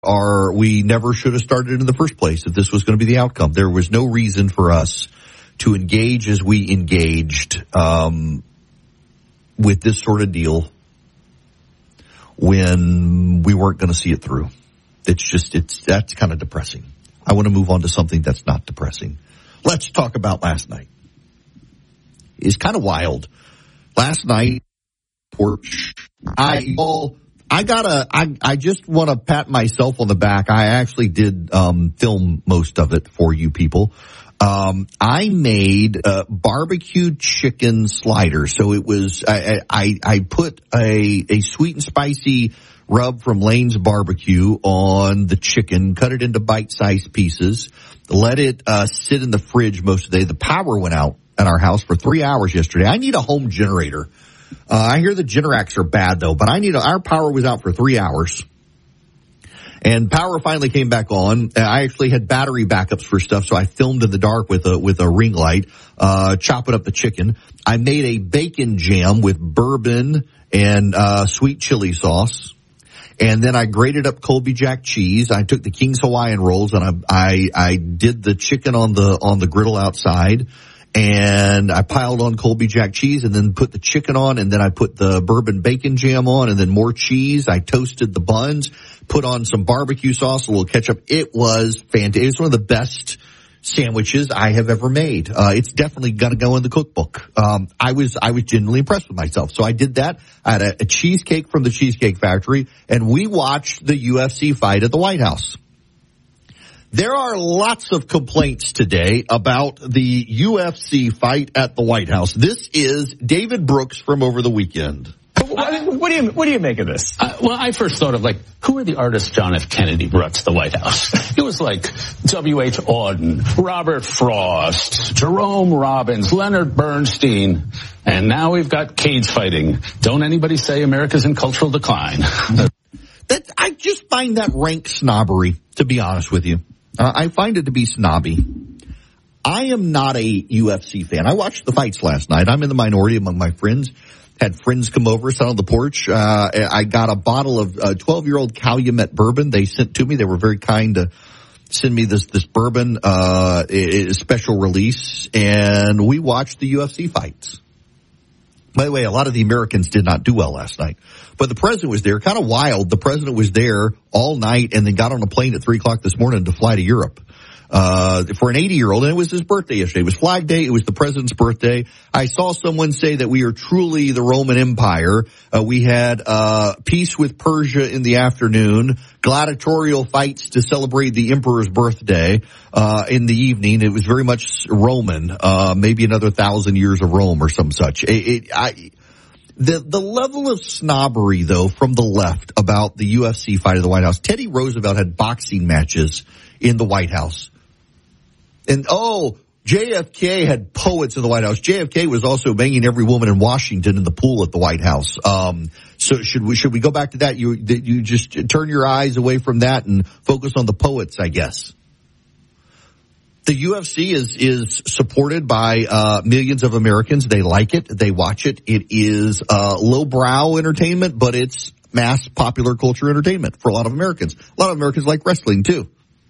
We never should have started in the first place if this was going to be the outcome. There was no reason for us to engage as we engaged with this sort of deal when we weren't going to see it through. That's kind of depressing. I want to move on to something that's not depressing. Let's talk about last night. It's kind of wild. Last night, porch. I just want to pat myself on the back. I actually did film most of it for you people. I made barbecue chicken sliders. So it was I put a sweet and spicy rub from Lane's Barbecue on the chicken, cut it into bite-sized pieces, let it sit in the fridge most of the day. The power went out at our house for 3 hours yesterday. I need a home generator. I hear the Generacs are bad though, but our power was out for 3 hours. And power finally came back on. I actually had battery backups for stuff, so I filmed in the dark with a ring light, chopping up the chicken. I made a bacon jam with bourbon and sweet chili sauce. And then I grated up Colby Jack cheese. I took the King's Hawaiian rolls and I did the chicken on the griddle outside. And I piled on Colby Jack cheese and then put the chicken on, and then I put the bourbon bacon jam on and then more cheese. I toasted the buns, put on some barbecue sauce, a little ketchup. It was fantastic. It was one of the best sandwiches I have ever made. It's definitely gonna go in the cookbook. I was genuinely impressed with myself. So I did that. I had a cheesecake from the Cheesecake Factory, and we watched the UFC fight at the White House. There are lots of complaints today about the UFC fight at the White House. This is David Brooks from over the weekend. What do you make of this? Well, I first thought of who are the artists John F. Kennedy brought to the White House? It was W.H. Auden, Robert Frost, Jerome Robbins, Leonard Bernstein, and now we've got cage fighting. Don't anybody say America's in cultural decline. I just find that rank snobbery, to be honest with you. I find it to be snobby. I am not a UFC fan. I watched the fights last night. I'm in the minority among my friends. Had friends come over, sat on the porch. I got a bottle of 12-year-old Calumet bourbon they sent to me. They were very kind to send me this bourbon, special release, and we watched the UFC fights. By the way, a lot of the Americans did not do well last night. But the president was there, kind of wild. The president was there all night and then got on a plane at 3 o'clock this morning to fly to Europe. For an 80-year-old, and it was his birthday yesterday. It was Flag Day. It was the president's birthday. I saw someone say that we are truly the Roman Empire. We had peace with Persia in the afternoon, gladiatorial fights to celebrate the emperor's birthday in the evening. It was very much Roman, maybe another 1,000 years of Rome or some such. The level of snobbery, though, from the left about the UFC fight at the White House. Teddy Roosevelt had boxing matches in the White House. And, JFK had poets in the White House. JFK was also banging every woman in Washington in the pool at the White House. So should we go back to that? You just turn your eyes away from that and focus on the poets, I guess. The UFC is supported by millions of Americans. They like it. They watch it. It is lowbrow entertainment, but it's mass popular culture entertainment for a lot of Americans. A lot of Americans like wrestling, too.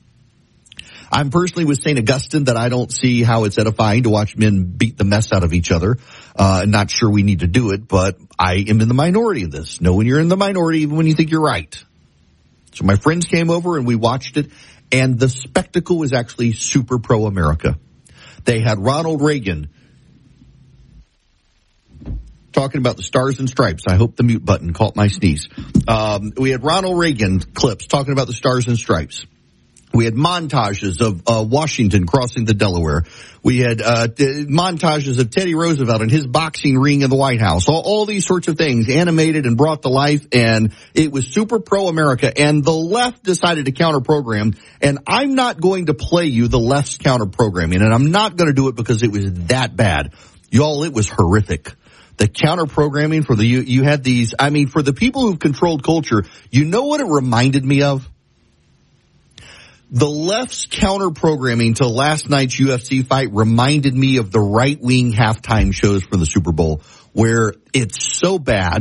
I'm personally with St. Augustine that I don't see how it's edifying to watch men beat the mess out of each other. Not sure we need to do it, but I am in the minority of this. Know when you're in the minority, even when you think you're right. So my friends came over and we watched it, and the spectacle was actually super pro-America. They had Ronald Reagan talking about the Stars and Stripes. I hope the mute button caught my sneeze. We had Ronald Reagan clips talking about the Stars and Stripes. We had montages of Washington crossing the Delaware. We had montages of Teddy Roosevelt and his boxing ring in the White House. All these sorts of things animated and brought to life, and it was super pro-America. And the left decided to counter-program, and I'm not going to play you the left's counter-programming, and I'm not going to do it because it was that bad. Y'all, it was horrific. The counter-programming for you had these, for the people who've controlled culture, you know what it reminded me of? The left's counter-programming to last night's UFC fight reminded me of the right-wing halftime shows for the Super Bowl, where it's so bad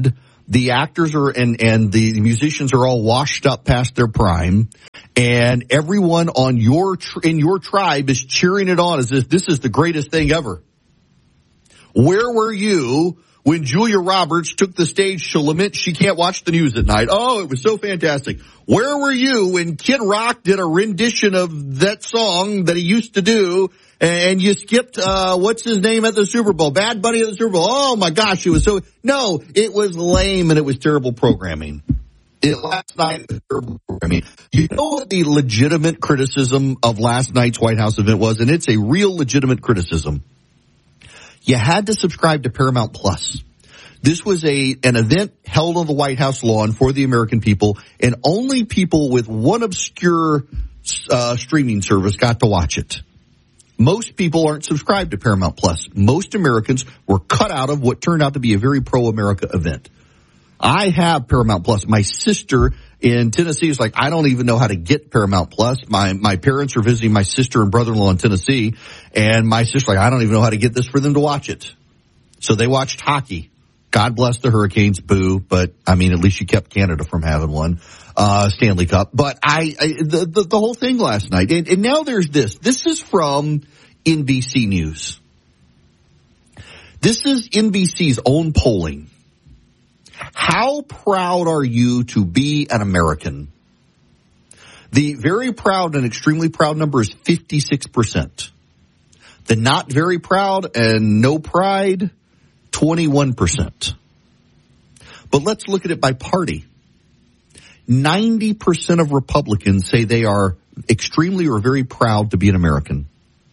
The actors are and the musicians are all washed up past their prime, and everyone on in your tribe is cheering it on as if this is the greatest thing ever. Where were you when Julia Roberts took the stage to lament she can't watch the news at night? Oh, it was so fantastic. Where were you when Kid Rock did a rendition of that song that he used to do, and you skipped, what's his name at the Super Bowl? Bad Bunny at the Super Bowl. Oh my gosh, it was no, it was lame and it was terrible programming. Last night was terrible programming. You know what the legitimate criticism of last night's White House event was, and it's a real legitimate criticism. You had to subscribe to Paramount Plus. This was an event held on the White House lawn for the American people, and only people with one obscure streaming service got to watch it. Most people aren't subscribed to Paramount Plus. Most Americans were cut out of what turned out to be a very pro-America event. I have Paramount Plus. My sister in Tennessee is like, I don't even know how to get Paramount Plus. My parents are visiting my sister and brother-in-law in Tennessee, and my sister's like, I don't even know how to get this for them to watch it. So they watched hockey. God bless the Hurricanes, boo, but I mean, at least you kept Canada from having one, Stanley Cup. But the whole thing last night, and now there's this. This is from NBC News. This is NBC's own polling. How proud are you to be an American? The very proud and extremely proud number is 56%. The not very proud and no pride, 21%. But let's look at it by party. 90% of Republicans say they are extremely or very proud to be an American.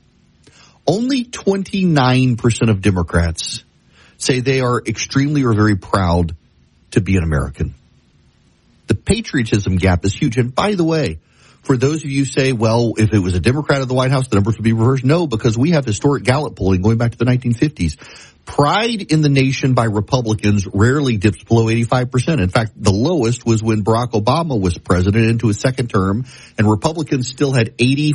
Only 29% of Democrats say they are extremely or very proud to be an American. The patriotism gap is huge. And by the way, for those of you who say, well, if it was a Democrat at the White House, the numbers would be reversed. No, because we have historic Gallup polling going back to the 1950s. Pride in the nation by Republicans rarely dips below 85%. In fact, the lowest was when Barack Obama was president into his second term, and Republicans still had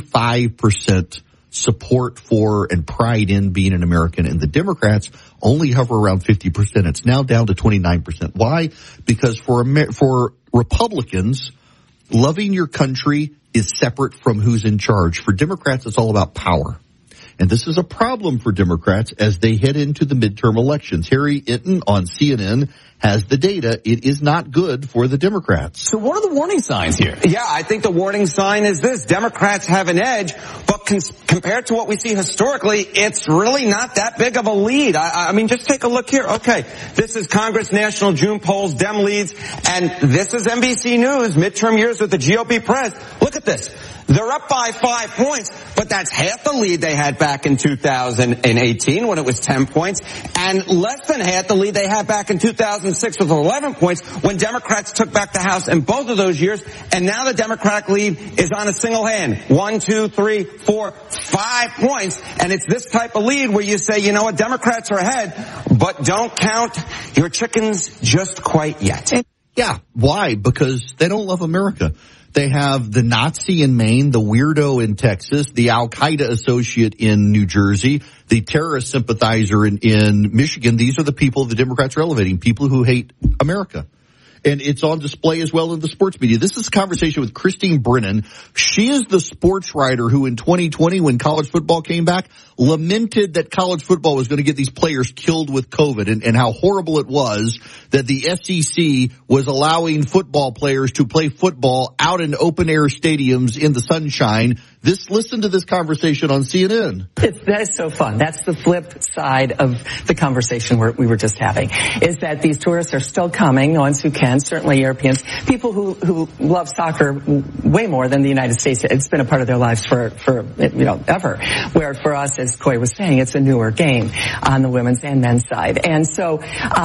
85% support for and pride in being an American, and the Democrats only hover around 50%. It's now down to 29%. Why? Because for Republicans, loving your country is separate from who's in charge. For Democrats, it's all about power. And this is a problem for Democrats as they head into the midterm elections. Harry Itten on CNN has the data. It is not good for the Democrats. So what are the warning signs here? Yeah, I think the warning sign is this. Democrats have an edge, but compared to what we see historically, it's really not that big of a lead. I mean, just take a look here. Okay, this is Congress National June polls, Dem leads, and this is NBC News, midterm years with the GOP press. Look at this. They're up by 5 points, but that's half the lead they had back in 2018 when it was 10 points, and less than half the lead they had back in 2006 with 11 points when Democrats took back the House in both of those years, and now the Democratic lead is on a single hand. 1, 2, 3, 4, 5 points, and it's this type of lead where you say, you know what, Democrats are ahead, but don't count your chickens just quite yet. Yeah, why? Because they don't love America. They have the Nazi in Maine, the weirdo in Texas, the Al-Qaeda associate in New Jersey, the terrorist sympathizer in Michigan. These are the people the Democrats are elevating, people who hate America. And it's on display as well in the sports media. This is a conversation with Christine Brennan. She is the sports writer who in 2020, when college football came back, lamented that college football was going to get these players killed with COVID and how horrible it was that the SEC was allowing football players to play football out in open air stadiums in the sunshine. Listen to this conversation on CNN. That is so fun. That's the flip side of the conversation we were just having, is that these tourists are still coming, ones who can, certainly Europeans, people who love soccer way more than the United States. It's been a part of their lives for ever. Where for us, as Coy was saying, it's a newer game on the women's and men's side. And so,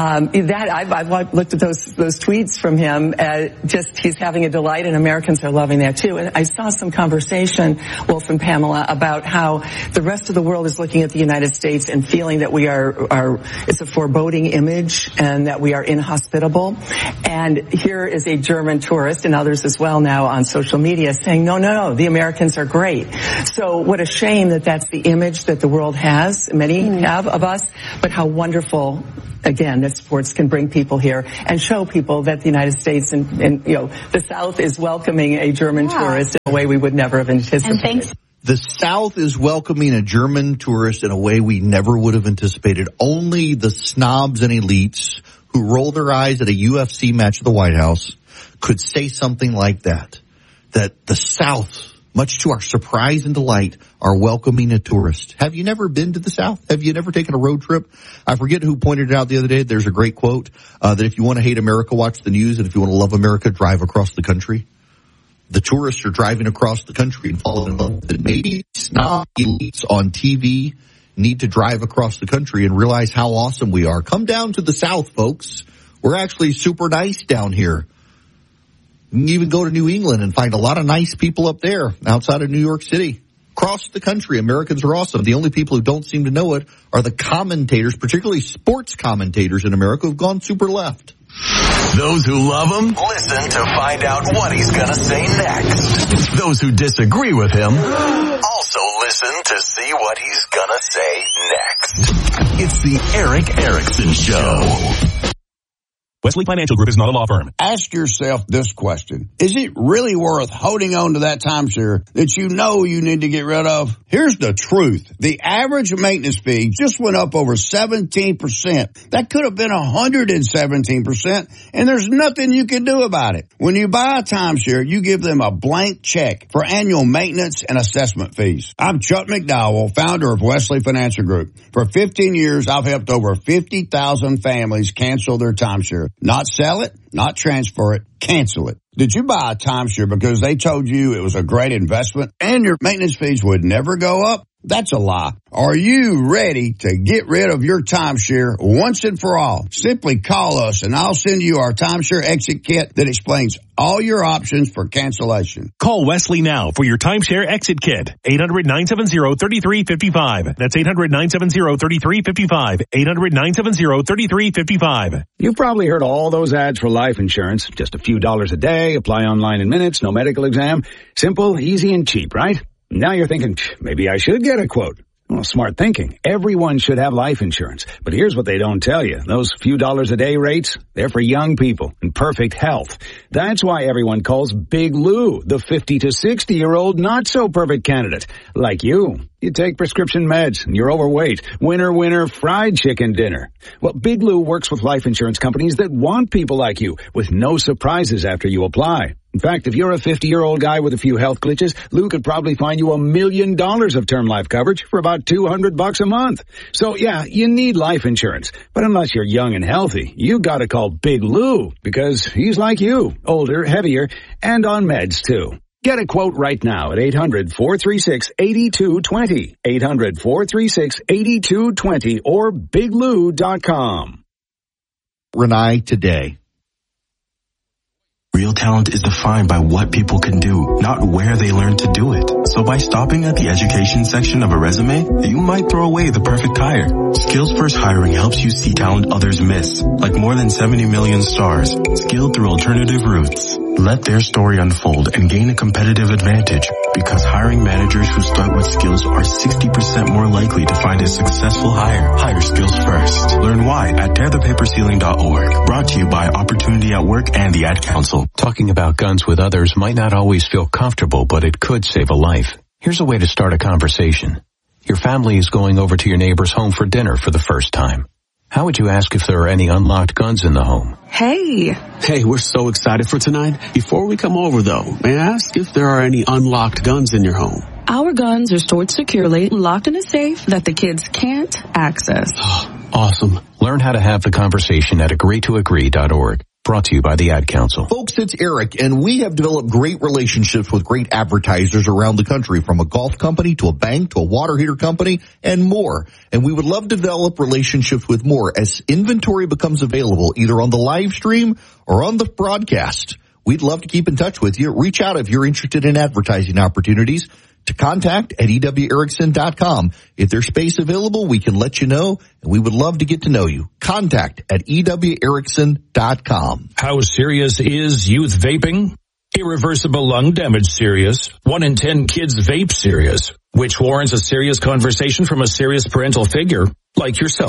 I've looked at those tweets from him, he's having a delight, and Americans are loving that too. And I saw some conversation, Wolf and Pamela, about how the rest of the world is looking at the United States and feeling that we it's a foreboding image and that we are inhospitable. And here is a German tourist and others as well now on social media saying, no, the Americans are great. So what a shame that that's the image that the world has, many have of us, but how wonderful again, that sports can bring people here and show people that the United States and the South is welcoming a German tourist in a way we would never have anticipated. The South is welcoming a German tourist in a way we never would have anticipated. Only the snobs and elites who roll their eyes at a UFC match at the White House could say something like that. That the South, much to our surprise and delight, are welcoming a tourist. Have you never been to the South? Have you never taken a road trip? I forget who pointed it out the other day. There's a great quote that if you want to hate America, watch the news, and if you want to love America, drive across the country. The tourists are driving across the country and falling in love with it. Maybe snob elites on TV need to drive across the country and realize how awesome we are. Come down to the South, folks. We're actually super nice down here. You can even go to New England and find a lot of nice people up there outside of New York City. Across the country, Americans are awesome. The only people who don't seem to know it are the commentators, particularly sports commentators in America, who've gone super left. Those who love him, listen to find out what he's going to say next. Those who disagree with him, also listen to see what he's going to say next. It's the Eric Erickson Show. Wesley Financial Group is not a law firm. Ask yourself this question. Is it really worth holding on to that timeshare that you know you need to get rid of? Here's the truth. The average maintenance fee just went up over 17%. That could have been 117%, and there's nothing you can do about it. When you buy a timeshare, you give them a blank check for annual maintenance and assessment fees. I'm Chuck McDowell, founder of Wesley Financial Group. For 15 years, I've helped over 50,000 families cancel their timeshare. Not sell it, not transfer it, cancel it. Did you buy a timeshare because they told you it was a great investment and your maintenance fees would never go up? That's a lie. Are you ready to get rid of your timeshare once and for all? Simply call us and I'll send you our timeshare exit kit that explains all your options for cancellation. Call Wesley now for your timeshare exit kit. 800-970-3355. That's 800-970-3355. 800-970-3355. You've probably heard all those ads for life insurance. Just a few dollars a day, apply online in minutes, no medical exam. Simple, easy, and cheap, right? Now you're thinking, maybe I should get a quote. Well, smart thinking. Everyone should have life insurance. But here's what they don't tell you. Those few dollars a day rates, they're for young people in perfect health. That's why everyone calls Big Lou the 50 to 60-year-old not-so-perfect candidate. Like you. You take prescription meds and you're overweight. Winner, fried chicken dinner. Well, Big Lou works with life insurance companies that want people like you with no surprises after you apply. In fact, if you're a 50-year-old guy with a few health glitches, Lou could probably find you $1 million of term life coverage for about $200 a month. So yeah, you need life insurance. But unless you're young and healthy, you gotta call Big Lou because he's like you, older, heavier, and on meds too. Get a quote right now at 800-436-8220. 800-436-8220 or biglou.com. Renai today. Real talent is defined by what people can do, not where they learn to do it. So by stopping at the education section of a resume, you might throw away the perfect hire. Skills First Hiring helps you see talent others miss, like more than 70 million stars, skilled through alternative routes. Let their story unfold and gain a competitive advantage, because hiring managers who start with skills are 60% more likely to find a successful hire. Hire skills first. Learn why at tearthepaperceiling.org. Brought to you by Opportunity at Work and the Ad Council. Talking about guns with others might not always feel comfortable, but it could save a life. Here's a way to start a conversation. Your family is going over to your neighbor's home for dinner for the first time. How would you ask if there are any unlocked guns in the home? Hey, we're so excited for tonight. Before we come over, though, may I ask if there are any unlocked guns in your home? Our guns are stored securely, locked in a safe that the kids can't access. Awesome. Learn how to have the conversation at agreetoagree.org. Brought to you by the Ad Council. Folks, it's Eric, and we have developed great relationships with great advertisers around the country, from a golf company to a bank to a water heater company and more. And we would love to develop relationships with more as inventory becomes available, either on the live stream or on the broadcast. We'd love to keep in touch with you. Reach out if you're interested in advertising opportunities to contact at ewerickson.com. If there's space available, we can let you know, and we would love to get to know you. Contact at ewerickson.com. How serious is youth vaping? Irreversible lung damage serious. 1 in 10 kids vape serious, which warrants a serious conversation from a serious parental figure like yourself.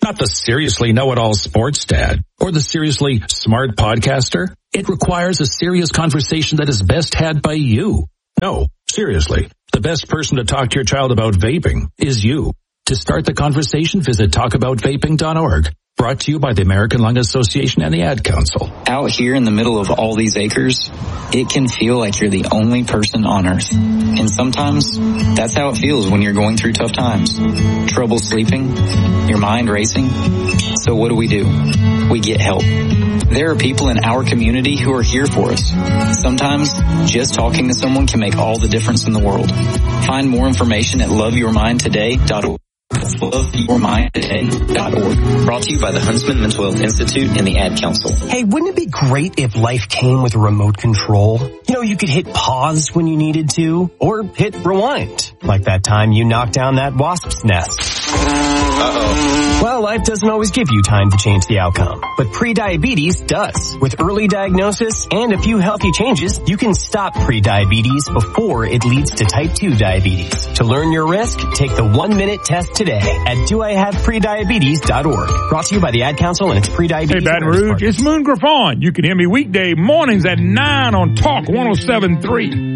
Not the seriously know-it-all sports dad or the seriously smart podcaster. It requires a serious conversation that is best had by you. No, seriously, the best person to talk to your child about vaping is you. To start the conversation, visit talkaboutvaping.org. Brought to you by the American Lung Association and the Ad Council. Out here in the middle of all these acres, it can feel like you're the only person on Earth. And sometimes, that's how it feels when you're going through tough times. Trouble sleeping, your mind racing. So what do? We get help. There are people in our community who are here for us. Sometimes, just talking to someone can make all the difference in the world. Find more information at loveyourmindtoday.org. That's loveyourmindtoday.org. Brought to you by the Huntsman Mental Health Institute and the Ad Council. Hey, wouldn't it be great if life came with a remote control? You know, you could hit pause when you needed to, or hit rewind, like that time you knocked down that wasp's nest. Uh-oh. Well, life doesn't always give you time to change the outcome, but prediabetes does. With early diagnosis and a few healthy changes, you can stop prediabetes before it leads to type 2 diabetes. To learn your risk, take the 1-minute test today at doihaveprediabetes.org. Brought to you by the Ad Council and its prediabetes. Hey, Baton Rouge, it's Moon Griffon. You can hear me weekday mornings at 9 on Talk 107.3.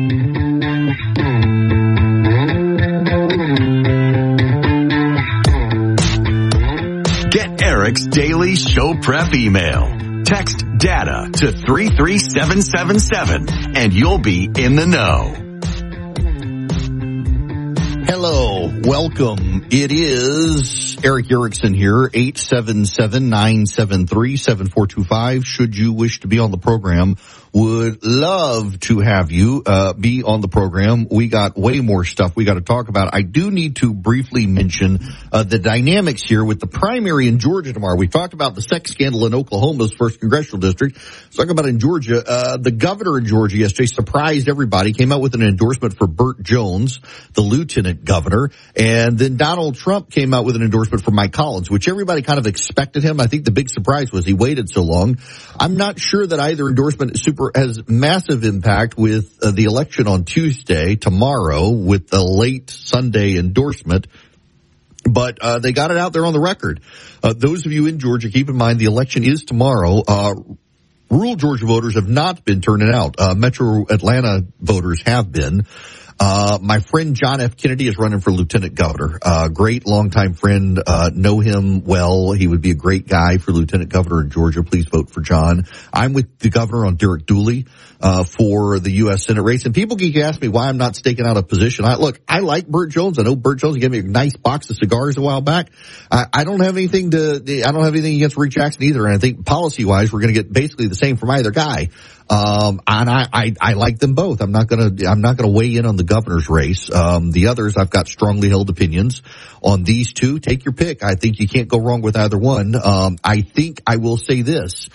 Get Eric's daily show prep email. Text DATA to 33777 and you'll be in the know. Hello, welcome. It is Eric Erickson here, 877-973-7425. Should you wish to be on the program, would love to have you be on the program. We got way more stuff we got to talk about. I do need to briefly mention the dynamics here with the primary in Georgia tomorrow. We talked about the sex scandal in Oklahoma's 1st Congressional District. Let's talk about in Georgia. The governor in Georgia yesterday surprised everybody, came out with an endorsement for Burt Jones, the lieutenant governor, and then Donald Trump came out with an endorsement for Mike Collins, which everybody kind of expected him. I think the big surprise was he waited so long. I'm not sure that either endorsement has massive impact with the election on Tuesday, tomorrow, with the late Sunday endorsement. But they got it out there on the record. Those of you in Georgia, keep in mind the election is tomorrow. Rural Georgia voters have not been turning out. Metro Atlanta voters have been. My friend John F. Kennedy is running for lieutenant governor. Great longtime friend, know him well. He would be a great guy for lieutenant governor in Georgia. Please vote for John. I'm with the governor on Derek Dooley, for the U.S. Senate race. And people keep asking me why I'm not staking out a position. I like Burt Jones. I know Burt Jones gave me a nice box of cigars a while back. I don't have anything against Rick Jackson either. And I think policy wise, we're going to get basically the same from either guy. And I like them both. I'm not gonna weigh in on the governor's race. The others, I've got strongly held opinions on these two. Take your pick. I think you can't go wrong with either one. I think I will say this.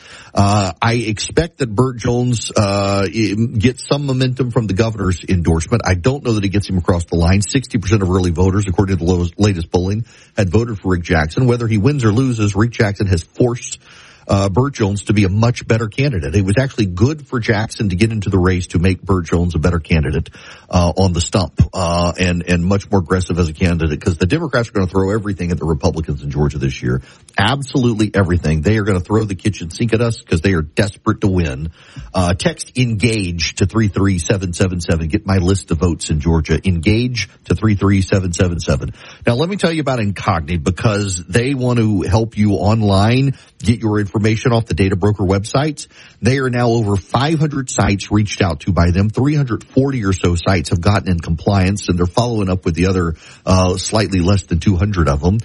I expect that Burt Jones, gets some momentum from the governor's endorsement. I don't know that he gets him across the line. 60% of early voters, according to the latest polling, had voted for Rick Jackson. Whether he wins or loses, Rick Jackson has forced Burt Jones to be a much better candidate. It was actually good for Jackson to get into the race to make Burt Jones a better candidate on the stump, and much more aggressive as a candidate, because the Democrats are going to throw everything at the Republicans in Georgia this year. Absolutely everything. They are going to throw the kitchen sink at us because they are desperate to win. Text ENGAGE to 33777. Get my list of votes in Georgia. ENGAGE to 33777. Now let me tell you about Incogni, because they want to help you online get your information off the data broker websites. They are now over 500 sites reached out to by them. 340 or so sites have gotten in compliance, and they're following up with the other slightly less than 200 of them.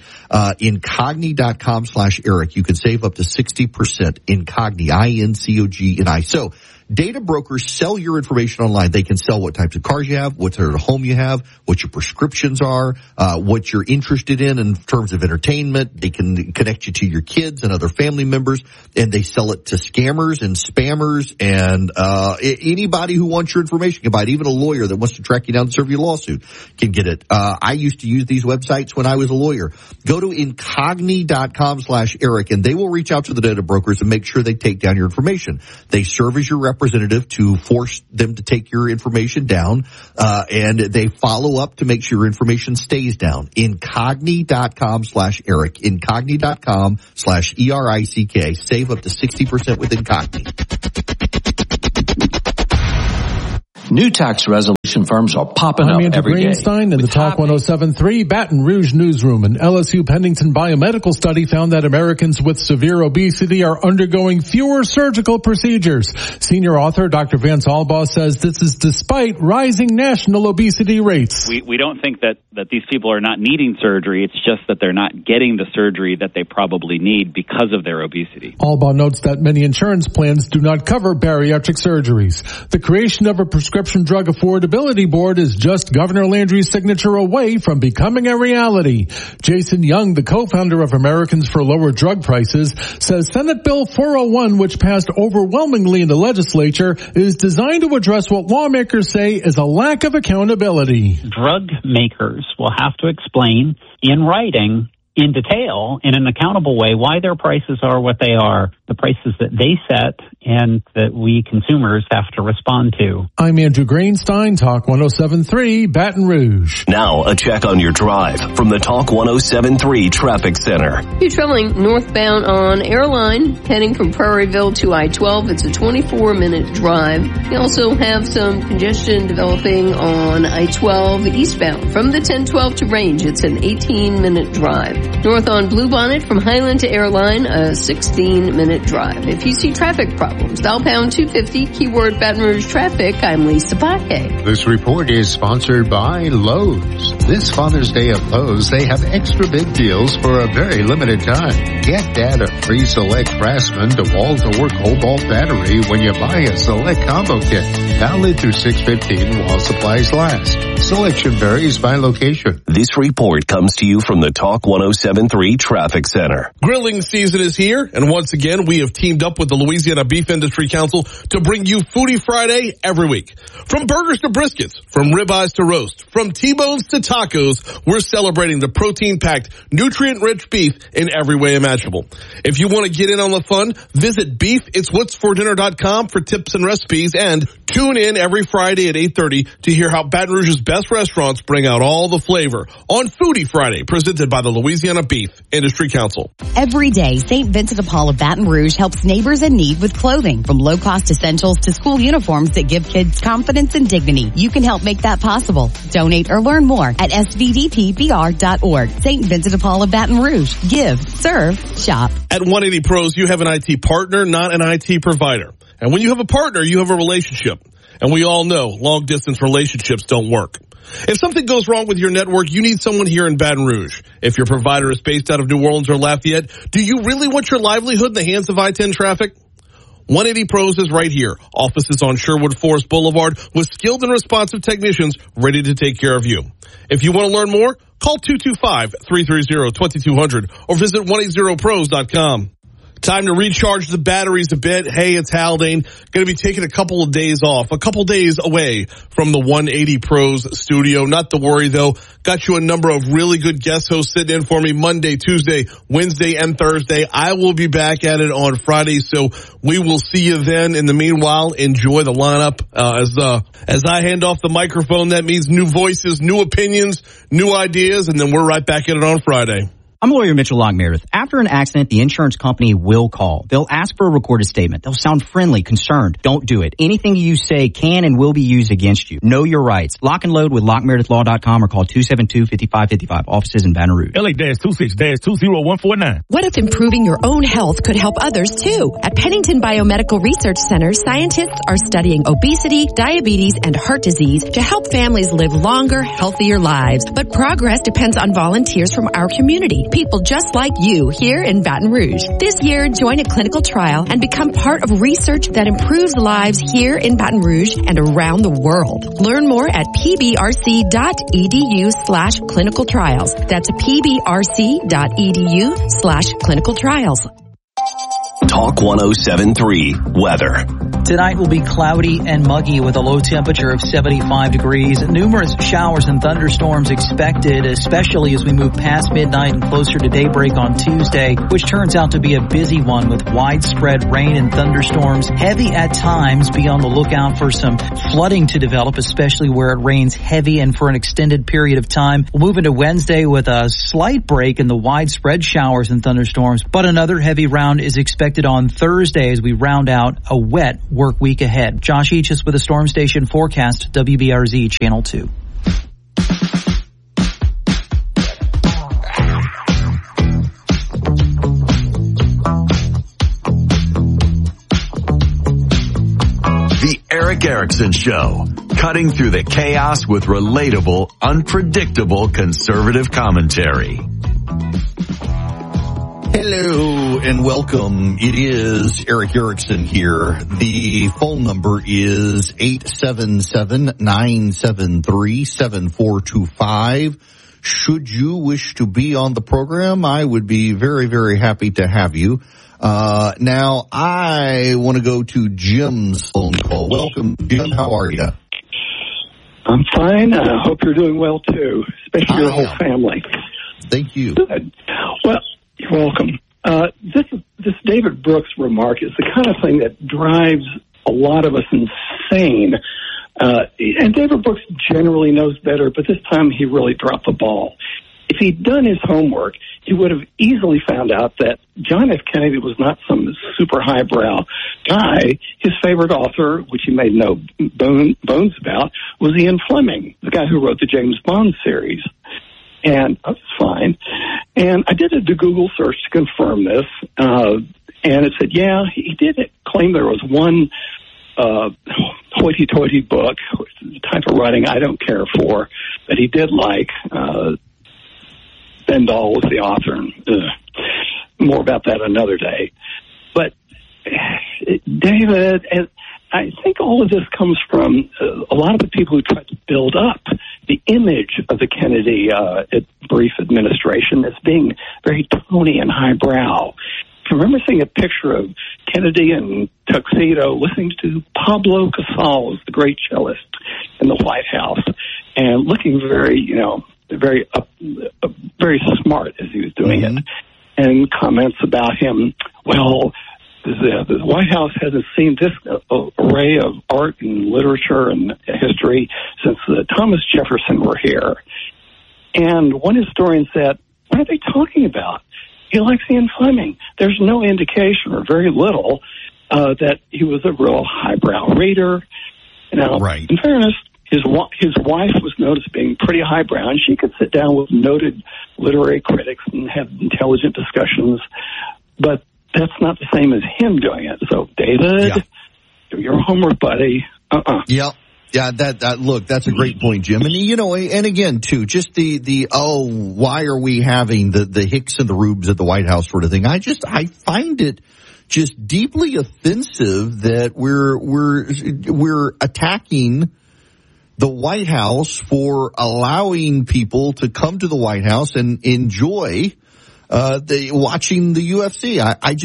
Incogni.com/Eric. You can save up to 60%. Incogni, INCOGNI. So data brokers sell your information online. They can sell what types of cars you have, what sort of home you have, what your prescriptions are, what you're interested in terms of entertainment. They can connect you to your kids and other family members, and they sell it to scammers and spammers and anybody who wants your information can buy it. Even a lawyer that wants to track you down and serve you a lawsuit can get it. I used to use these websites when I was a lawyer. Go to Incogni.com/Eric, and they will reach out to the data brokers and make sure they take down your information. They serve as your representative to force them to take your information down, and they follow up to make sure your information stays down. Incogni.com/Eric. Incogni.com/ERICK. Save up to 60% with Incogni. New tax resolution firms are popping up Andrew every day. Greenstein in the Talk 107.3 Baton Rouge newsroom. An LSU Pennington biomedical study found that Americans with severe obesity are undergoing fewer surgical procedures. Senior author Dr. Vance Albaugh says this is despite rising national obesity rates. We don't think that these people are not needing surgery. It's just that they're not getting the surgery that they probably need because of their obesity. Albaugh notes that many insurance plans do not cover bariatric surgeries. The creation of a prescription drug affordability board is just Governor Landry's signature away from becoming a reality. Jason Young, the co-founder of Americans for Lower Drug Prices, says Senate Bill 401, which passed overwhelmingly in the legislature, is designed to address what lawmakers say is a lack of accountability. Drug makers will have to explain in writing, in detail, in an accountable way, why their prices are what they are, the prices that they set and that we consumers have to respond to. I'm Andrew Greenstein, Talk 107.3, Baton Rouge. Now a check on your drive from the Talk 107.3 Traffic Center. You're traveling northbound on Airline, heading from Prairieville to I-12. It's a 24-minute drive. You also have some congestion developing on I-12 eastbound. From the 1012 to Range, it's an 18-minute drive. North on Bluebonnet from Highland to Airline, a 16-minute drive. If you see traffic problems, dial pound 250, keyword Baton Rouge traffic. I'm Lisa Paquet. This report is sponsored by Lowe's. This Father's Day at Lowe's, they have extra big deals for a very limited time. Get Dad a free Select Craftsman DeWalt or Cobalt battery when you buy a Select combo kit. Valid through 6/15 while supplies last. Selection varies by location. This report comes to you from the Talk 107.3 Traffic Center. Grilling season is here, and once again, we have teamed up with the Louisiana Beef Industry Council to bring you Foodie Friday every week. From burgers to briskets, from ribeyes to roast, from T-bones to tacos, we're celebrating the protein-packed, nutrient-rich beef in every way imaginable. If you want to get in on the fun, visit beefitswhatsfordinner.com for tips and recipes, and tune in every Friday at 8:30 to hear how Baton Rouge's best restaurants bring out all the flavor on Foodie Friday, presented by the Louisiana Beef Industry Council. Every day, St. Vincent de Paul of Baton Rouge helps neighbors in need with clothing, from low-cost essentials to school uniforms that give kids confidence and dignity. You can help make that possible. Donate or learn more at svdpbr.org. St. Vincent de Paul of Baton Rouge. Give, serve, shop. At 180 Pros, you have an IT partner, not an IT provider. And when you have a partner, you have a relationship. And we all know long-distance relationships don't work. If something goes wrong with your network, you need someone here in Baton Rouge. If your provider is based out of New Orleans or Lafayette, do you really want your livelihood in the hands of I-10 traffic? 180 Pros is right here. Offices on Sherwood Forest Boulevard with skilled and responsive technicians ready to take care of you. If you want to learn more, call 225-330-2200 or visit 180pros.com. Time to recharge the batteries a bit. Hey, it's Haldane. Going to be taking a couple of days off, a couple days away from the 180 Pros studio. Not to worry, though. Got you a number of really good guest hosts sitting in for me Monday, Tuesday, Wednesday, and Thursday. I will be back at it on Friday, so we will see you then. In the meanwhile, enjoy the lineup. As I hand off the microphone, that means new voices, new opinions, new ideas, and then we're right back at it on Friday. I'm lawyer Mitchell Long Meredith. After an accident, the insurance company will call. They'll ask for a recorded statement. They'll sound friendly, concerned. Don't do it. Anything you say can and will be used against you. Know your rights. Lock and load with LockMeredithLaw.com or call 272-5555. Offices in Baton Rouge. LA-26-20149. What if improving your own health could help others too? At Pennington Biomedical Research Center, scientists are studying obesity, diabetes, and heart disease to help families live longer, healthier lives. But progress depends on volunteers from our community. People just like you here in Baton Rouge. This year, join a clinical trial and become part of research that improves lives here in Baton Rouge and around the world. Learn more at pbrc.edu/clinical trials. That's pbrc.edu/clinical trials. Talk 107.3 Weather. Tonight will be cloudy and muggy with a low temperature of 75 degrees. Numerous showers and thunderstorms expected, especially as we move past midnight and closer to daybreak on Tuesday, which turns out to be a busy one with widespread rain and thunderstorms. Heavy at times. Be on the lookout for some flooding to develop, especially where it rains heavy and for an extended period of time. We'll move into Wednesday with a slight break in the widespread showers and thunderstorms, but another heavy round is expected on Thursday as we round out a wet work week ahead. Josh Eaches with a Storm Station forecast, WBRZ Channel 2. The Eric Erickson Show, cutting through the chaos with relatable, unpredictable conservative commentary. Hello and welcome. It is Eric Erickson here. The phone number is 877-973-7425. Should you wish to be on the program, I would be very, very happy to have you. Now I want to go to Jim's phone call. Welcome, Jim. How are you? I'm fine. I hope you're doing well too, especially your whole family. Thank you. Good. Well, you're welcome. This David Brooks remark is the kind of thing that drives a lot of us insane. And David Brooks generally knows better, but this time he really dropped the ball. If he'd done his homework, he would have easily found out that John F. Kennedy was not some super highbrow guy. His favorite author, which he made no bones about, was Ian Fleming, the guy who wrote the James Bond series. And that's fine. And I did a Google search to confirm this, and it said, yeah, he did claim there was one hoity-toity book, the type of writing I don't care for, that he did like. Bendall was the author, and more about that another day. But David, I think all of this comes from a lot of the people who tried to build up the image of the Kennedy brief administration as being very Tony and highbrow. I remember seeing a picture of Kennedy in tuxedo listening to Pablo Casals, the great cellist, in the White House, and looking very, very smart as he was doing it. And comments about him, well, the White House hasn't seen this array of art and literature and history since Thomas Jefferson were here. And one historian said, what are they talking about? He likes Ian Fleming. There's no indication, or very little, that he was a real highbrow reader. Now, in fairness, his wife was known as being pretty highbrow, and she could sit down with noted literary critics and have intelligent discussions. But that's not the same as him doing it. So, David, do your homework, buddy. Yeah. Yeah, look, that's a great point, Jim. And, and again, too, just why are we having the Hicks and the Rubes at the White House sort of thing? I find it just deeply offensive that we're attacking the White House for allowing people to come to the White House and enjoy watching the UFC.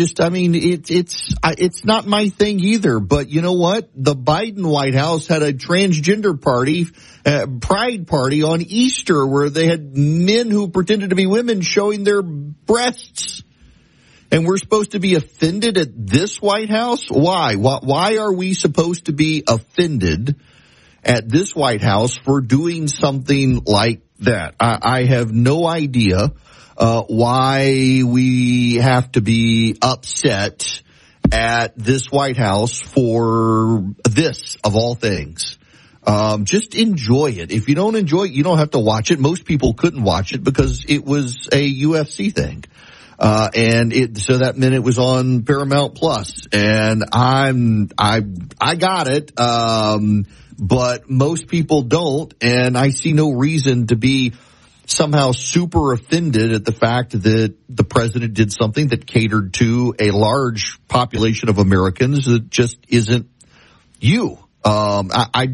It's not my thing either, but you know what? The Biden White House had a transgender party, pride party on Easter where they had men who pretended to be women showing their breasts. And we're supposed to be offended at this White House? Why? Why are we supposed to be offended at this White House for doing something like that? I have no idea why we have to be upset at this White House for this, of all things. Just enjoy it. If you don't enjoy it, you don't have to watch it. Most people couldn't watch it because it was a UFC thing. So that meant it was on Paramount Plus, and I got it. But most people don't, and I see no reason to be somehow super offended at the fact that the president did something that catered to a large population of Americans that just isn't you. I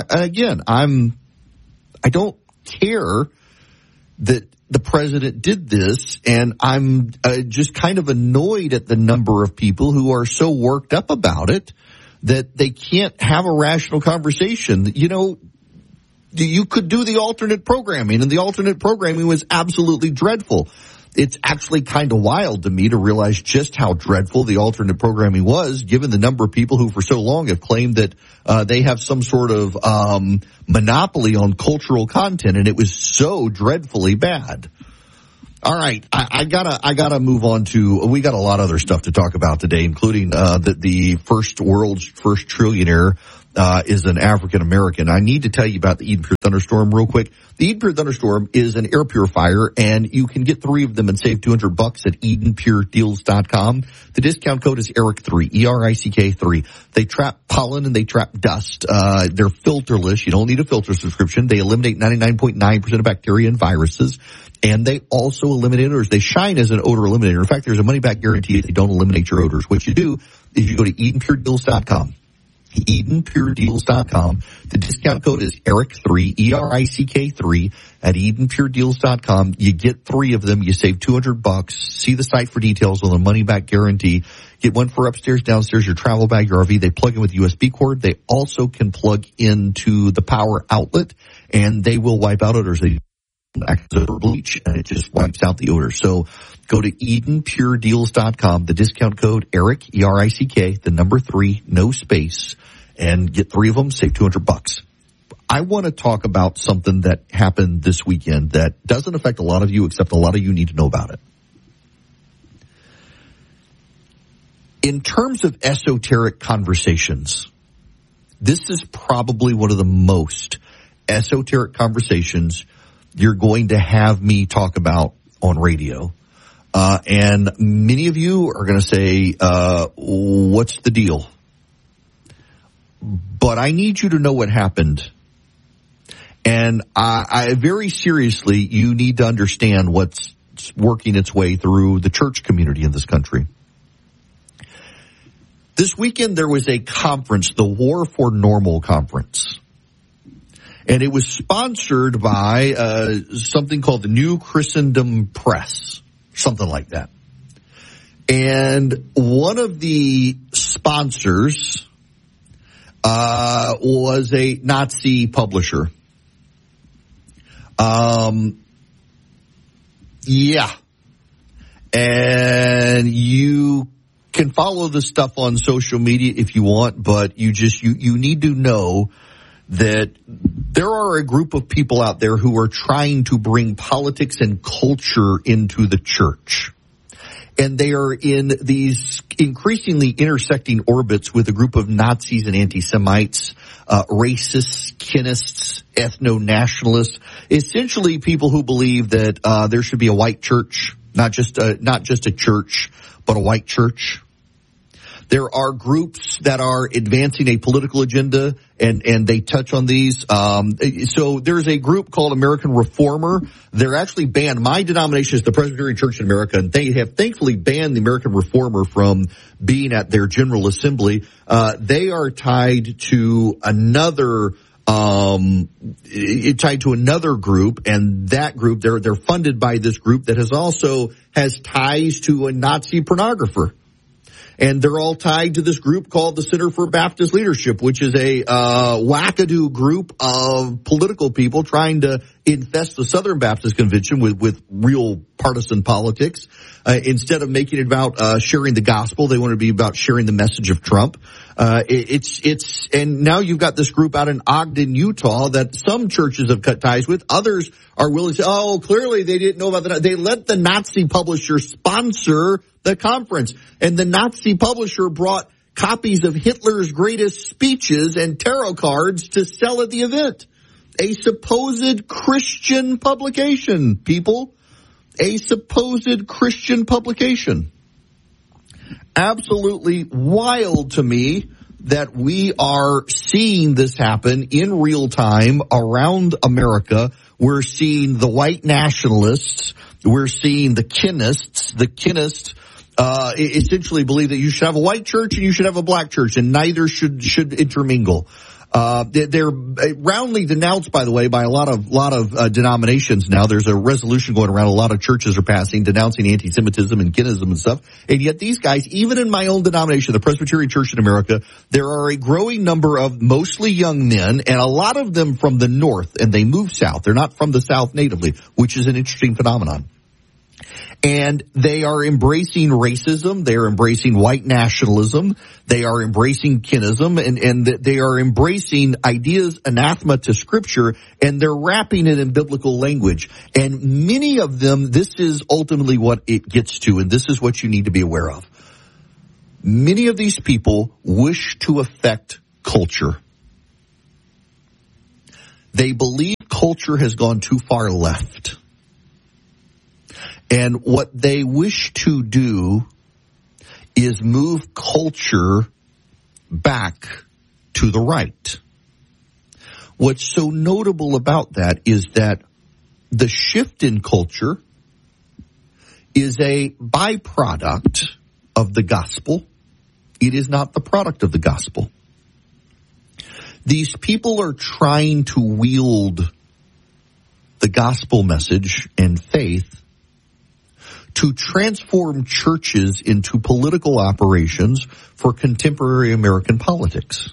don't care that the president did this, and I'm just kind of annoyed at the number of people who are so worked up about it that they can't have a rational conversation. You know, you could do the alternate programming, and the alternate programming was absolutely dreadful. It's actually kind of wild to me to realize just how dreadful the alternate programming was, given the number of people who for so long have claimed that they have some sort of monopoly on cultural content, and it was so dreadfully bad. All right, I gotta move on to. We got a lot of other stuff to talk about today, including the world's first trillionaire is an African American. I need to tell you about the Eden Pure Thunderstorm real quick. The Eden Pure Thunderstorm is an air purifier, and you can get 3 of them and save $200 at EdenPureDeals.com. The discount code is ERIC3, ERICK3. They trap pollen and they trap dust. They're filterless. You don't need a filter subscription. They eliminate 99.9% of bacteria and viruses. And they also eliminate odors. They shine as an odor eliminator. In fact, there's a money-back guarantee if they don't eliminate your odors. What you do is you go to EdenPureDeals.com. EdenPureDeals.com. The discount code is ERIC3, ERICK3 at EdenPureDeals.com. You get 3 of them. You save $200. See the site for details on the money-back guarantee. Get one for upstairs, downstairs, your travel bag, your RV. They plug in with USB cord. They also can plug into the power outlet, and they will wipe out odors. They act as a bleach, and it just wipes out the odor. So go to EdenPureDeals.com. The discount code ERIC, ERICK, the number 3, no space, and get 3 of them, save $200. I want to talk about something that happened this weekend that doesn't affect a lot of you, except a lot of you need to know about it. In terms of esoteric conversations, this is probably one of the most esoteric conversations you're going to have me talk about on radio. And many of you are going to say, what's the deal? But I need you to know what happened. And I very seriously, you need to understand what's working its way through the church community in this country. This weekend there was a conference, the War for Normal Conference. And it was sponsored by something called the New Christendom Press, something like that. And one of the sponsors was a Nazi publisher. Yeah. And you can follow this stuff on social media if you want, but you need to know that there are a group of people out there who are trying to bring politics and culture into the church. And they are in these increasingly intersecting orbits with a group of Nazis and anti-Semites, racists, kinists, ethno-nationalists, essentially people who believe that there should be a white church, not just a church, but a white church. There are groups that are advancing a political agenda, and they touch on these. So there's a group called American Reformer. They're actually banned. My denomination is the Presbyterian Church in America, and they have thankfully banned the American Reformer from being at their General Assembly. They are tied to another group, and that group, they're funded by this group that has ties to a Nazi pornographer. And they're all tied to this group called the Center for Baptist Leadership, which is a wackadoo group of political people trying to infest the Southern Baptist Convention with real partisan politics. Instead of making it about sharing the gospel, they want to be about sharing the message of Trump. And now you've got this group out in Ogden, Utah, that some churches have cut ties with. Others are willing to say, oh, clearly they didn't know about that. They let the Nazi publisher sponsor the conference. And the Nazi publisher brought copies of Hitler's greatest speeches and tarot cards to sell at the event. A supposed Christian publication, people. A supposed Christian publication. Absolutely wild to me that we are seeing this happen in real time around America. We're seeing the white nationalists. We're seeing the kinists. The kinists essentially believe that you should have a white church and you should have a black church, and neither should intermingle. They're roundly denounced, by the way, by a lot of denominations now. There's a resolution going around. A lot of churches are passing denouncing anti-Semitism and kinism and stuff. And yet these guys, even in my own denomination, the Presbyterian Church in America, there are a growing number of mostly young men, and a lot of them from the north, and they move south. They're not from the south natively, which is an interesting phenomenon. And they are embracing racism. They are embracing white nationalism. They are embracing kinism, and they are embracing ideas anathema to Scripture, and they're wrapping it in biblical language. And many of them, this is ultimately what it gets to, and this is what you need to be aware of. Many of these people wish to affect culture. They believe culture has gone too far left. And what they wish to do is move culture back to the right. What's so notable about that is that the shift in culture is a byproduct of the gospel. It is not the product of the gospel. These people are trying to wield the gospel message and faith to transform churches into political operations for contemporary American politics.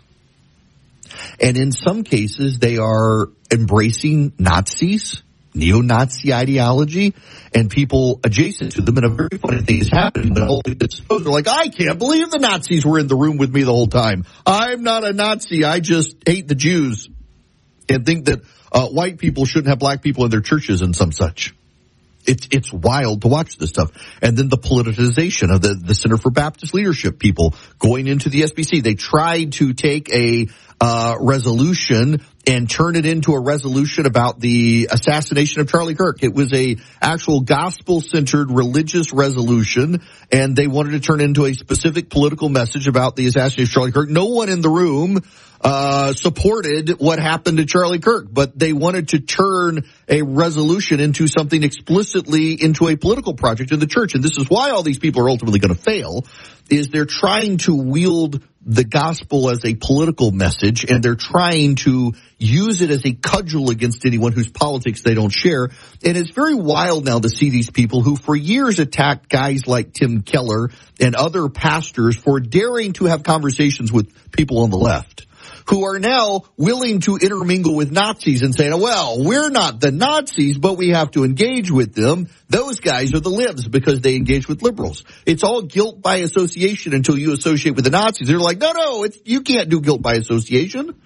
And in some cases, they are embracing Nazis, neo-Nazi ideology, and people adjacent to them. And a very funny thing is happening. They're like, I can't believe the Nazis were in the room with me the whole time. I'm not a Nazi. I just hate the Jews and think that white people shouldn't have black people in their churches and some such. It's wild to watch this stuff. And then the politicization of the Center for Baptist Leadership people going into the SBC. They tried to take a resolution and turn it into a resolution about the assassination of Charlie Kirk. It was a actual gospel-centered religious resolution, and they wanted to turn it into a specific political message about the assassination of Charlie Kirk. No one in the room supported what happened to Charlie Kirk, but they wanted to turn a resolution into something explicitly into a political project in the church. And this is why all these people are ultimately going to fail, is they're trying to wield the gospel as a political message, and they're trying to use it as a cudgel against anyone whose politics they don't share. And it's very wild now to see these people who for years attacked guys like Tim Keller and other pastors for daring to have conversations with people on the left, who are now willing to intermingle with Nazis and saying, well, we're not the Nazis, but we have to engage with them. Those guys are the libs because they engage with liberals. It's all guilt by association until you associate with the Nazis. They're like, no, you can't do guilt by association.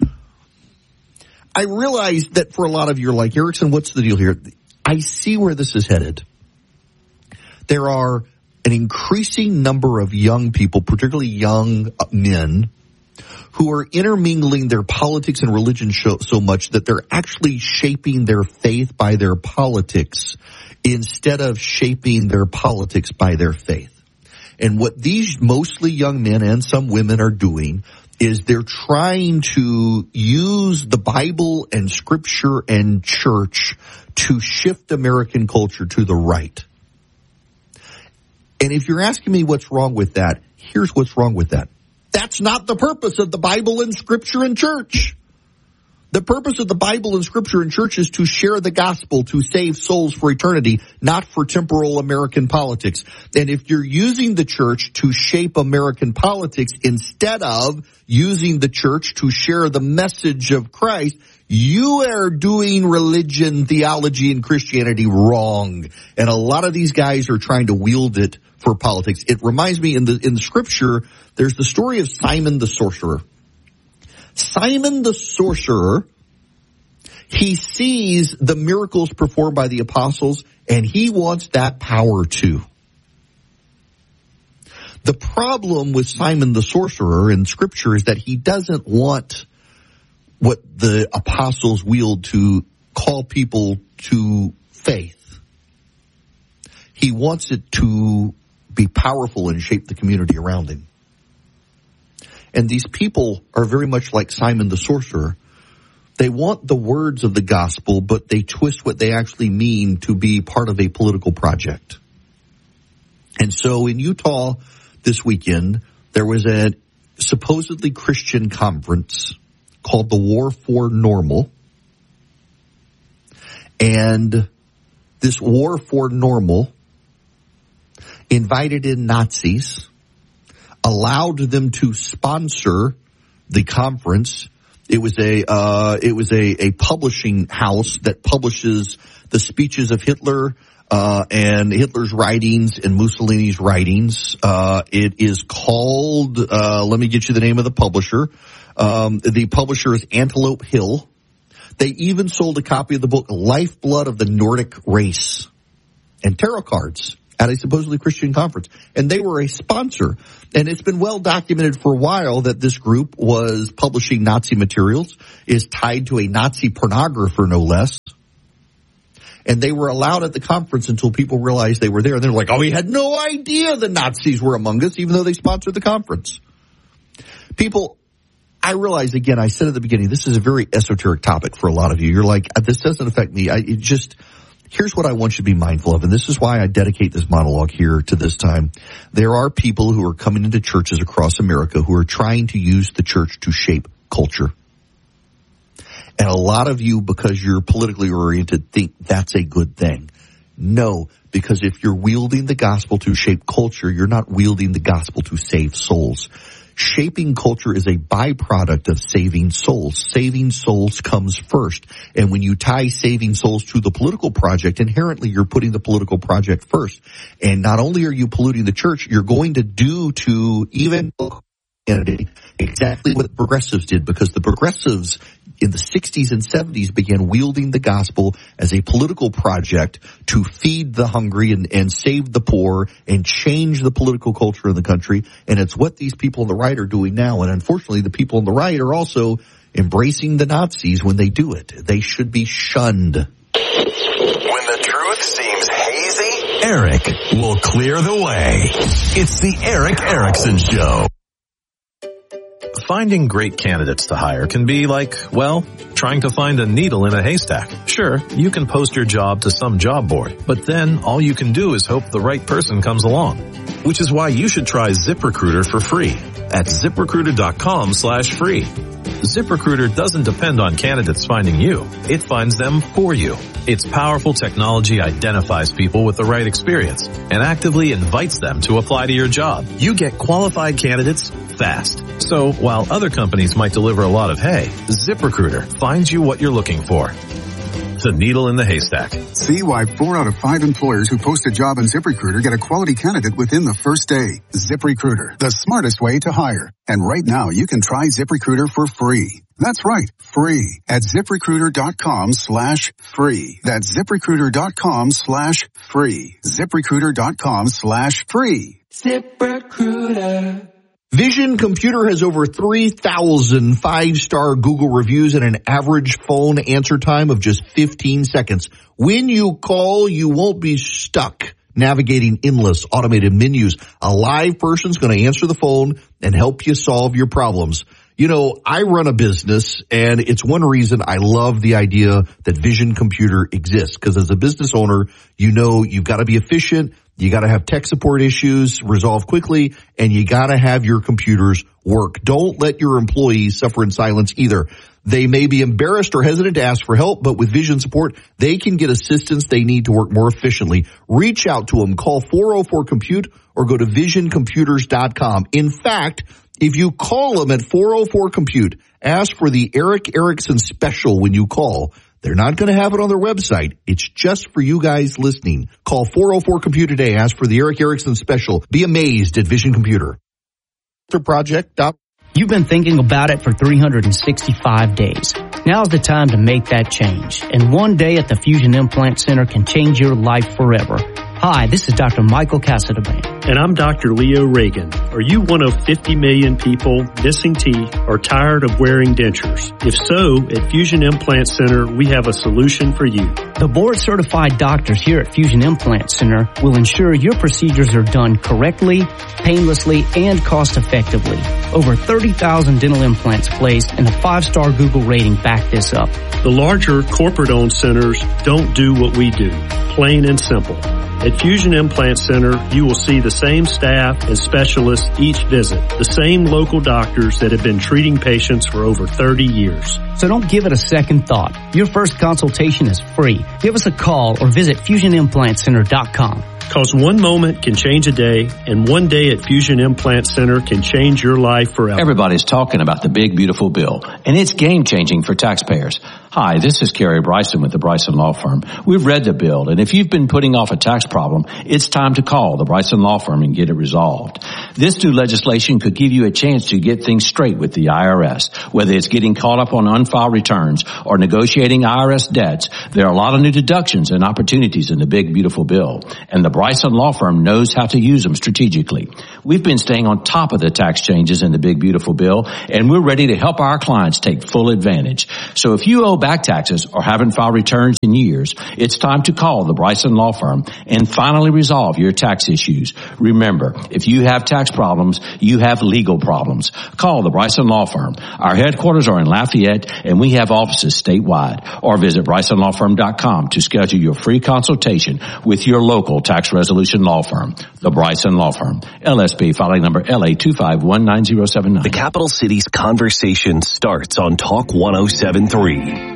I realize that for a lot of you, you're like, Erickson, what's the deal here? I see where this is headed. There are an increasing number of young people, particularly young men, who are intermingling their politics and religion so much that they're actually shaping their faith by their politics instead of shaping their politics by their faith. And what these mostly young men and some women are doing is they're trying to use the Bible and Scripture and church to shift American culture to the right. And if you're asking me what's wrong with that, here's what's wrong with that. That's not the purpose of the Bible and Scripture and church. The purpose of the Bible and Scripture and church is to share the gospel, to save souls for eternity, not for temporal American politics. And if you're using the church to shape American politics instead of using the church to share the message of Christ, you are doing religion, theology, and Christianity wrong. And a lot of these guys are trying to wield it for politics. It reminds me in the Scripture, there's the story of Simon the sorcerer. Simon the sorcerer, he sees the miracles performed by the apostles, and he wants that power too. The problem with Simon the sorcerer in Scripture is that he doesn't want what the apostles wield to call people to faith. He wants it to be powerful and shape the community around him. And these people are very much like Simon the sorcerer. They want the words of the gospel, but they twist what they actually mean to be part of a political project. And so in Utah this weekend, there was a supposedly Christian conference called the War for Normal. And this War for Normal invited in Nazis, allowed them to sponsor the conference. It was a publishing house that publishes the speeches of Hitler, and Hitler's writings and Mussolini's writings. It is called, let me get you the name of the publisher. The publisher is Antelope Hill. They even sold a copy of the book Lifeblood of the Nordic Race and tarot cards at a supposedly Christian conference. And they were a sponsor. And it's been well documented for a while that this group was publishing Nazi materials, is tied to a Nazi pornographer, no less. And they were allowed at the conference until people realized they were there. And they're like, oh, we had no idea the Nazis were among us, even though they sponsored the conference. People, I realize, again, I said at the beginning, this is a very esoteric topic for a lot of you. You're like, this doesn't affect me. Here's what I want you to be mindful of, and this is why I dedicate this monologue here to this time. There are people who are coming into churches across America who are trying to use the church to shape culture. And a lot of you, because you're politically oriented, think that's a good thing. No, because if you're wielding the gospel to shape culture, you're not wielding the gospel to save souls. Shaping culture is a byproduct of saving souls. Saving souls comes first. And when you tie saving souls to the political project, inherently you're putting the political project first. And not only are you polluting the church, you're going to do to evangelical Christianity exactly what the progressives did, because the progressives in the 60s and 70s began wielding the gospel as a political project to feed the hungry and save the poor and change the political culture in the country. And it's what these people on the right are doing now. And unfortunately, the people on the right are also embracing the Nazis when they do it. They should be shunned. When the truth seems hazy, Eric will clear the way. It's the Eric Erickson Show. Finding great candidates to hire can be like, well, trying to find a needle in a haystack. Sure, you can post your job to some job board, but then all you can do is hope the right person comes along. Which is why you should try ZipRecruiter for free at ZipRecruiter.com/free. ZipRecruiter doesn't depend on candidates finding you. It finds them for you. Its powerful technology identifies people with the right experience and actively invites them to apply to your job. You get qualified candidates fast. So while other companies might deliver a lot of hay, ZipRecruiter finds you what you're looking for. The needle in the haystack. See why 4 out of 5 employers who post a job on ZipRecruiter get a quality candidate within the first day. ZipRecruiter, the smartest way to hire. And right now you can try ZipRecruiter for free. That's right, free at ZipRecruiter.com/free. That's ZipRecruiter.com/free. ZipRecruiter.com/free. ZipRecruiter. Vision Computer has over 3,000 5-star Google reviews and an average phone answer time of just 15 seconds. When you call, you won't be stuck navigating endless automated menus. A live person's going to answer the phone and help you solve your problems. You know, I run a business, and it's one reason I love the idea that Vision Computer exists, because as a business owner, you know you've got to be efficient, you got to have tech support issues resolved quickly, and you got to have your computers work. Don't let your employees suffer in silence either. They may be embarrassed or hesitant to ask for help, but with Vision support, they can get assistance they need to work more efficiently. Reach out to them. Call 404-COMPUTE or go to visioncomputers.com. In fact, if you call them at 404-COMPUTE, ask for the Eric Erickson special when you call. They're not going to have it on their website. It's just for you guys listening. Call 404-COMPUTE today. Ask for the Eric Erickson special. Be amazed at Vision Computer. You've been thinking about it for 365 days. Now's the time to make that change. And one day at the Fusion Implant Center can change your life forever. Hi, this is Dr. Michael Casadebane. And I'm Dr. Leo Reagan. Are you one of 50 million people missing teeth or tired of wearing dentures? If so, at Fusion Implant Center, we have a solution for you. The board-certified doctors here at Fusion Implant Center will ensure your procedures are done correctly, painlessly, and cost-effectively. Over 30,000 dental implants placed, and a 5-star Google rating back this up. The larger corporate-owned centers don't do what we do, plain and simple. At Fusion Implant Center, you will see the same staff and specialists each visit, the same local doctors that have been treating patients for over 30 years. So don't give it a second thought. Your first consultation is free. Give us a call or visit FusionImplantCenter.com. Because one moment can change a day, and one day at Fusion Implant Center can change your life forever. Everybody's talking about the big, beautiful bill, and it's game-changing for taxpayers. Hi, this is Kerry Bryson with the Bryson Law Firm. We've read the bill, and if you've been putting off a tax problem, it's time to call the Bryson Law Firm and get it resolved. This new legislation could give you a chance to get things straight with the IRS. Whether it's getting caught up on unfiled returns or negotiating IRS debts, there are a lot of new deductions and opportunities in the big, beautiful bill, and the Bryson Law Firm knows how to use them strategically. We've been staying on top of the tax changes in the big, beautiful bill, and we're ready to help our clients take full advantage. So if you owe back taxes or haven't filed returns in years, it's time to call the Bryson Law Firm and finally resolve your tax issues. Remember, if you have tax problems, you have legal problems. Call the Bryson Law Firm. Our headquarters are in Lafayette, and we have offices statewide. Or visit BrysonLawFirm.com to schedule your free consultation with your local tax resolution law firm. The Bryson Law Firm. LSB filing number LA2519079. The capital city's conversation starts on Talk 107.3.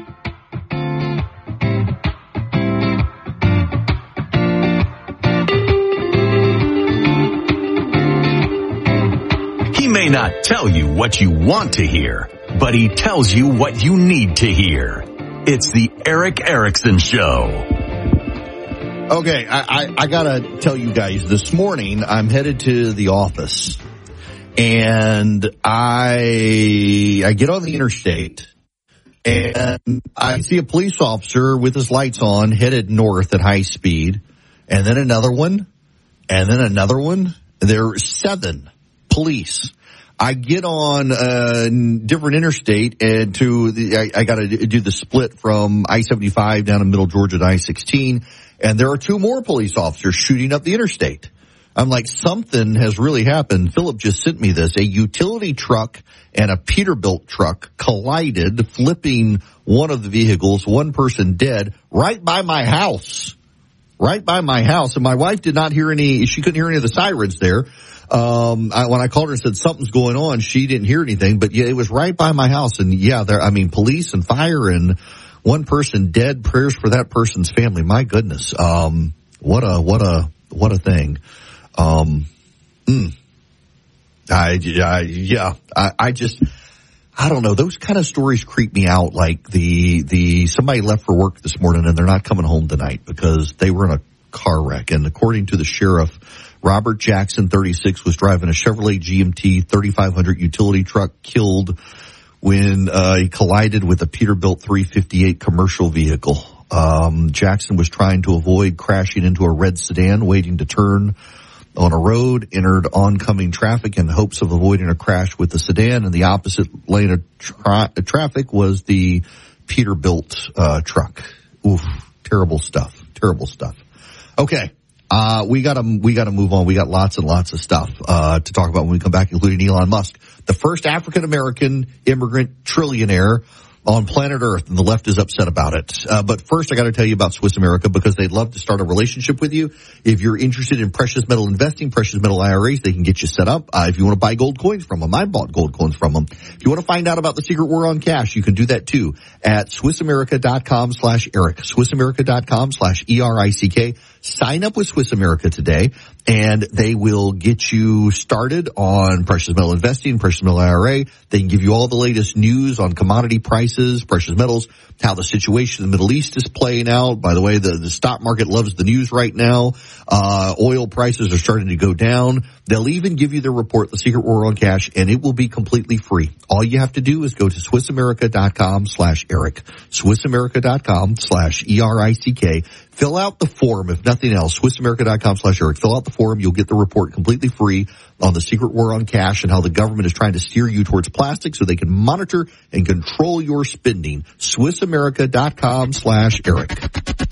He may not tell you what you want to hear, but he tells you what you need to hear. It's the Erick Erickson Show. Okay, I gotta tell you guys, this morning I'm headed to the office, and I get on the interstate, and I see a police officer with his lights on headed north at high speed, and then another one, and then another one. There are 7 police. I get on a different interstate, and I got to do the split from I-75 down in Middle Georgia to I-16, and there are 2 more police officers shooting up the interstate. I'm like, something has really happened. Philip just sent me this. A utility truck and a Peterbilt truck collided, flipping one of the vehicles, one person dead, right by my house. Right by my house. And my wife did not hear she couldn't hear any of the sirens there. When I called her and said something's going on, she didn't hear anything, but yeah, it was right by my house. And yeah, police and fire and one person dead. Prayers for that person's family. My goodness. What a thing. I don't know. Those kind of stories creep me out. Like somebody left for work this morning and they're not coming home tonight because they were in a car wreck. And according to the sheriff, Robert Jackson, 36, was driving a Chevrolet GMT 3500 utility truck, killed when he collided with a Peterbilt 358 commercial vehicle. Jackson was trying to avoid crashing into a red sedan waiting to turn on a road, entered oncoming traffic in hopes of avoiding a crash with the sedan, and the opposite lane of traffic was the Peterbilt truck. Oof, terrible stuff. Okay. We gotta move on. We got lots and lots of stuff, to talk about when we come back, including Elon Musk, the first African-American immigrant trillionaire on planet Earth, and the left is upset about it. But first, I got to tell you about Swiss America because they'd love to start a relationship with you. If you're interested in precious metal investing, precious metal IRAs, they can get you set up. If you want to buy gold coins from them, I bought gold coins from them. If you want to find out about the secret war on cash, you can do that too at SwissAmerica.com/Eric. SwissAmerica.com/ERICK. Sign up with Swiss America today, and they will get you started on precious metal investing, precious metal IRA. They can give you all the latest news on commodity prices, precious metals, how the situation in the Middle East is playing out. By the way, the stock market loves the news right now. Oil prices are starting to go down. They'll even give you the report, The Secret War on Cash, and it will be completely free. All you have to do is go to SwissAmerica.com/Eric. SwissAmerica.com/ERICK. Fill out the form, if nothing else, SwissAmerica.com/Eric. Fill out the form. You'll get the report completely free on the secret war on cash and how the government is trying to steer you towards plastic so they can monitor and control your spending. SwissAmerica.com/Eric.